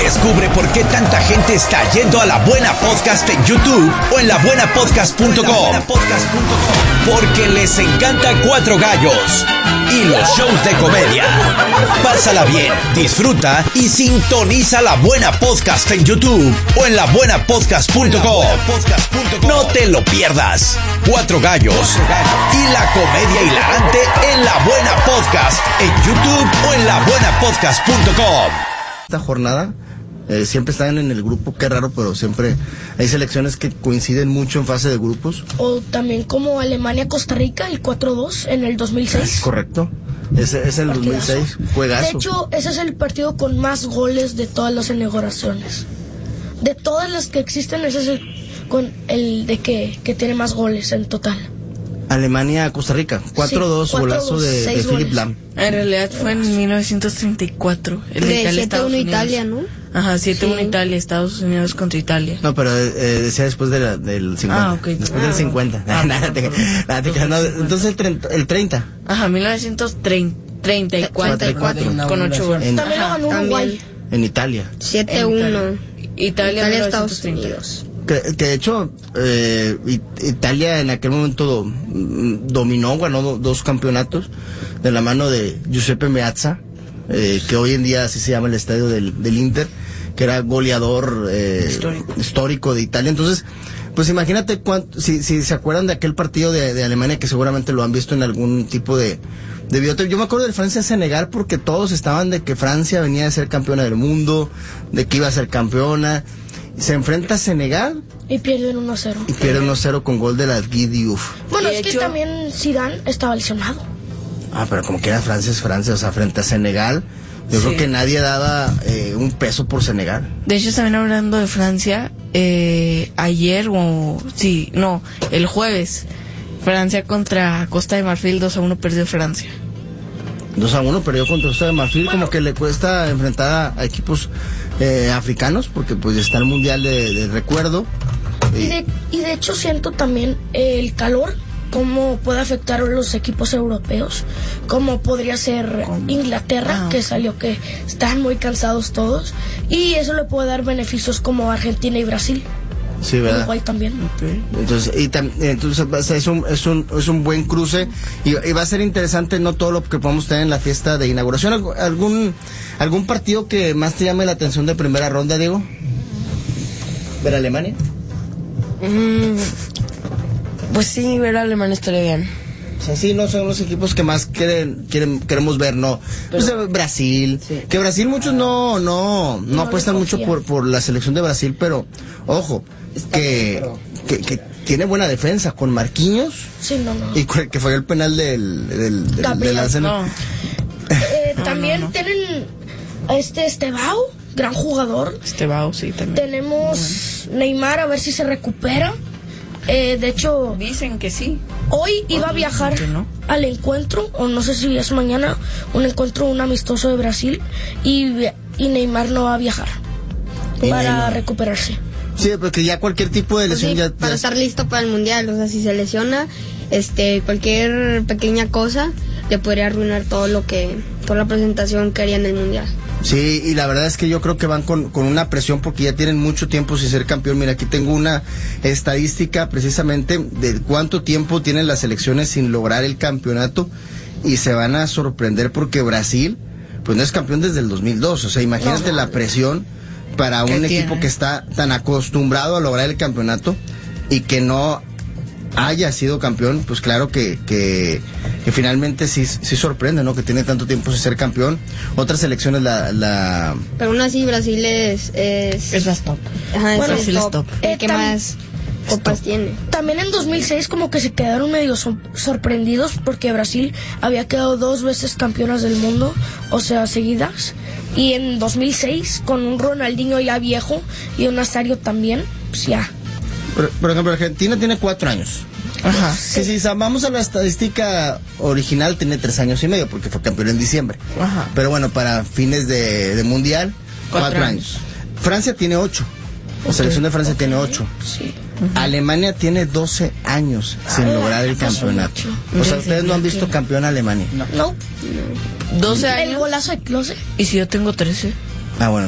Descubre por qué tanta gente está yendo a La Buena Podcast en YouTube o en labuenapodcast.com. Porque les encanta Cuatro Gallos y los shows de comedia. Pásala bien, disfruta y sintoniza La Buena Podcast en YouTube o en labuenapodcast.com. No te lo pierdas. Cuatro Gallos y la comedia hilarante en La Buena Podcast en YouTube o en labuenapodcast.com. Esta jornada siempre están en el grupo, qué raro, pero siempre hay selecciones que coinciden mucho en fase de grupos. O también como Alemania-Costa Rica, el 4-2 en el 2006. Correcto, ese es el 2006, juegazo. De hecho, ese es el partido con más goles de todas las inauguraciones. De todas las que existen, ese es el de que tiene más goles en total. Alemania-Costa Rica, 4-2, sí, golazo de Philipp Lahm. En realidad fue en 1934. El de Italia, Estados Unidos. Italia, ¿no? Ajá, 7-1 Sí. Italia, Estados Unidos contra Italia. No, pero decía después del 50. Ok. Después del 50. Entonces el 30. Ajá, 1934. Con 8 goles. También lo ganó Uruguay. En Italia. 7-1. Italia, Estados 1930. Unidos. Que de hecho, Italia en aquel momento dominó, ganó 2 campeonatos de la mano de Giuseppe Meazza, que hoy en día así se llama el estadio del Inter, que era goleador histórico de Italia. Entonces, pues imagínate si se acuerdan de aquel partido de Alemania, que seguramente lo han visto en algún tipo de videotape. Yo me acuerdo del Francia-Senegal porque todos estaban de que Francia venía de ser campeona del mundo, de que iba a ser campeona. Se enfrenta a Senegal Y pierden 1-0. y pierde 1-0 con gol de la Guy Diouf. Bueno, De es que hecho- también Zidane estaba lesionado. Pero como que era Francia es Francia, o sea, frente a Senegal, yo Sí. creo que nadie daba un peso por Senegal. De hecho, también hablando de Francia, el jueves, Francia contra Costa de Marfil, 2-1 perdió Francia. 2-1 perdió contra Costa de Marfil, como que le cuesta enfrentar a equipos africanos, porque pues está el Mundial de recuerdo. Y de hecho siento también el calor, cómo puede afectar a los equipos europeos, como podría ser Inglaterra, que salió que están muy cansados todos, y eso le puede dar beneficios como Argentina y Brasil. Sí, ¿verdad? Uruguay también. Entonces, es un buen cruce y va a ser interesante, no todo lo que podamos tener en la fiesta de inauguración. ¿Algún partido que más te llame la atención de primera ronda, Diego? ¿Ver a Alemania? Pues sí, ver a Alemania estaría bien. O sea, sí, no son los equipos que más queremos ver, no. Pues, Brasil, sí. que Brasil muchos no apuestan le mucho confían. por la selección de Brasil, pero ojo, que tiene buena defensa con Marquinhos Sí, no. y que fue el penal del Gabriel, Arsenal. También tienen a Estebao, gran jugador. Estebao, sí, también. Tenemos Neymar, a ver si se recupera. De hecho, Dicen que sí. hoy iba a viajar que no. al encuentro, o no sé si es mañana, un amistoso de Brasil, y Neymar no va a viajar Y para Neymar. recuperarse. Sí, porque ya cualquier tipo de lesión Sí, ya para estar listo para el mundial, o sea, si se lesiona, cualquier pequeña cosa le podría arruinar toda la presentación que haría en el mundial. Sí, y la verdad es que yo creo que van con una presión porque ya tienen mucho tiempo sin ser campeón. Mira, aquí tengo una estadística precisamente de cuánto tiempo tienen las selecciones sin lograr el campeonato y se van a sorprender porque Brasil pues no es campeón desde el 2002. O sea, imagínate la presión para un equipo que está tan acostumbrado a lograr el campeonato y que no haya sido campeón. Pues claro que finalmente sí sorprende, ¿no? Que tiene tanto tiempo sin ser campeón. Otras selecciones Pero aún así Brasil es las top. Ajá, Bueno, es el Brasil es top. top. El que más copas tiene. También en 2006 como que se quedaron medio sorprendidos porque Brasil había quedado 2 veces campeonas del mundo, o sea, seguidas. Y en 2006, con un Ronaldinho ya viejo y un Nazario también, pues ya. Por ejemplo, Argentina tiene 4 años. Ajá. Si vamos a la estadística original, tiene 3 años y medio, porque fue campeón en diciembre. Ajá. Pero bueno, para fines de mundial, 4 4 años. Francia tiene 8. La selección de Francia tiene 8. Sí. Alemania tiene 12 años sin lograr el campeonato. O sea, ustedes no han visto campeón a Alemania. No. 12 El años. golazo de Klose. ¿Y si yo tengo 13? Ah, bueno.